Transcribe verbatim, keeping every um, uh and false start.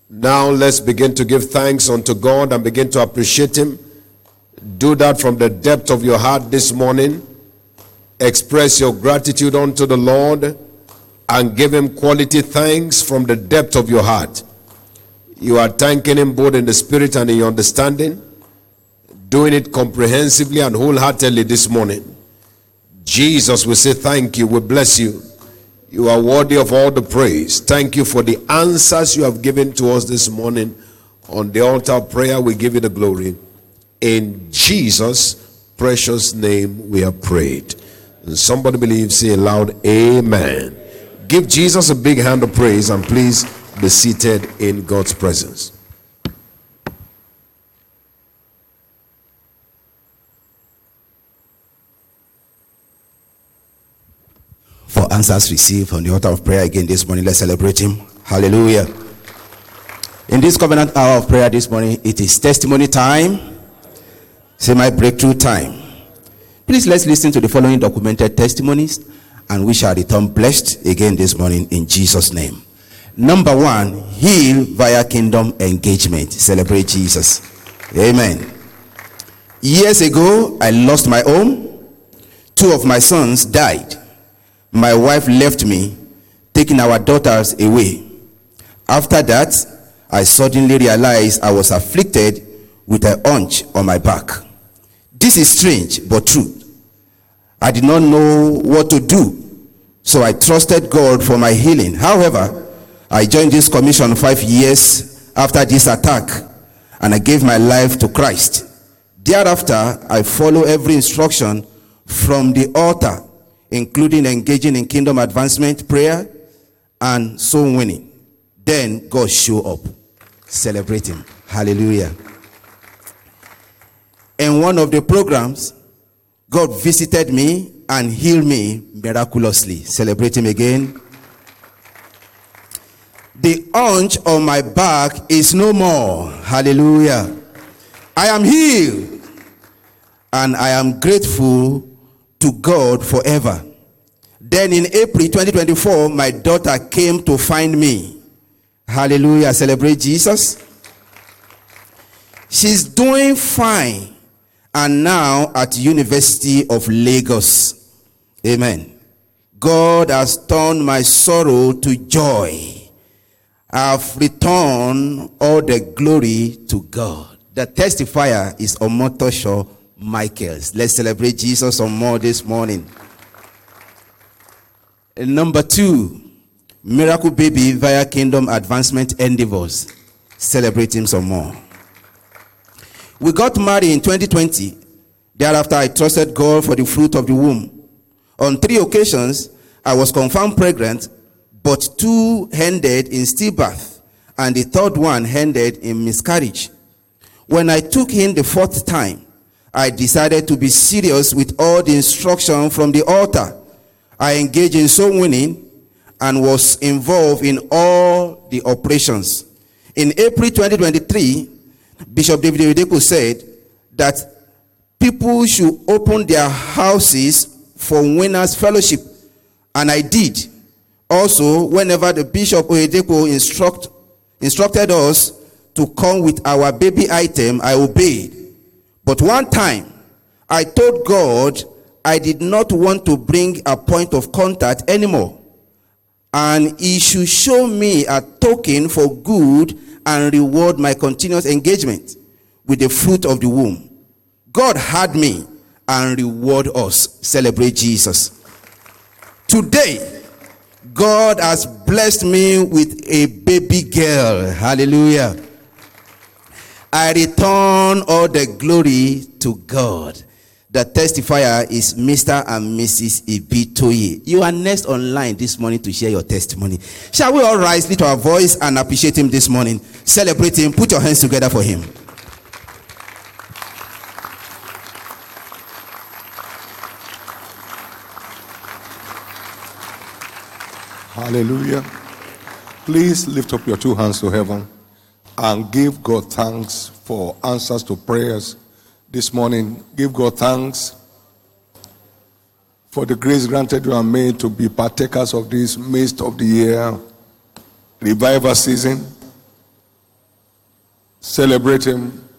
Now let's begin to give thanks unto God and begin to appreciate Him. Do that from the depth of your heart this morning. Express your gratitude unto the Lord and give Him quality thanks from the depth of your heart. You are thanking Him both in the spirit and in your understanding, doing it comprehensively and wholeheartedly this morning. Jesus will say thank you, we bless you. You are worthy of all the praise. Thank you for the answers you have given to us this morning. On the altar of prayer, we give you the glory. In Jesus' precious name we have prayed. And somebody believes, say aloud, amen. Give Jesus a big hand of praise and please be seated in God's presence. For answers received on the altar of prayer again this morning, let's celebrate Him. Hallelujah. In this covenant hour of prayer this morning, it is testimony time. Say my breakthrough time. Please let's listen to the following documented testimonies and we shall return blessed again this morning in Jesus' name. Number one, heal via kingdom engagement. Celebrate Jesus. Amen. Years ago, I lost my home. Two of my sons died. My wife left me, taking our daughters away. After that, I suddenly realized I was afflicted with a hunch on my back. This is strange, but true. I did not know what to do, so I trusted God for my healing. However, I joined this commission five years after this attack, and I gave my life to Christ. Thereafter, I follow every instruction from the altar, including engaging in kingdom advancement, prayer, and soul winning. Then God show up. Celebrate Him. Hallelujah. In one of the programs, God visited me and healed me miraculously. Celebrate Him again. The hunch on my back is no more. Hallelujah. I am healed. And I am grateful to God forever. Then in April twenty twenty-four, my daughter came to find me. Hallelujah. Celebrate Jesus. She's doing fine and now at University of Lagos. Amen. God has turned my sorrow to joy. I've returned all the glory to God. The testifier is Omotosho Michaels. Let's celebrate Jesus some more this morning. And number two, miracle baby via kingdom advancement endeavors. Celebrate him some more. We got married in twenty twenty. Thereafter, I trusted God for the fruit of the womb. On three occasions, I was confirmed pregnant, but two ended in stillbirth, and the third one ended in miscarriage. When I took in the fourth time, I decided to be serious with all the instruction from the altar. I engaged in soul winning and was involved in all the operations. In April twenty twenty-three, Bishop David Oyedepo said that people should open their houses for winners fellowship, and I did. Also, whenever the Bishop Oyedepo instruct, instructed us to come with our baby item, I obeyed. But one time, I told God I did not want to bring a point of contact anymore, and He should show me a token for good and reward my continuous engagement with the fruit of the womb. God had me and reward us. Celebrate Jesus. Today, God has blessed me with a baby girl. Hallelujah. I return all the glory to God. The testifier is Mister and Missus Ibitoye. You are next online this morning to share your testimony. Shall we all rise, lift our voice and appreciate him this morning? Celebrate him. Put your hands together for him. Hallelujah. Please lift up your two hands to heaven and give God thanks for answers to prayers this morning. Give God thanks for the grace granted you are made to be partakers of this midst of the year revival season. Celebrate him.